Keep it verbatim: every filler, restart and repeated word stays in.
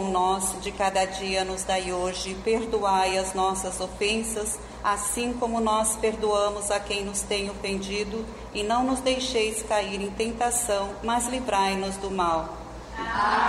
pão nosso de cada dia nos dai hoje, perdoai as nossas ofensas, assim como nós perdoamos a quem nos tem ofendido, e não nos deixeis cair em tentação, mas livrai-nos do mal.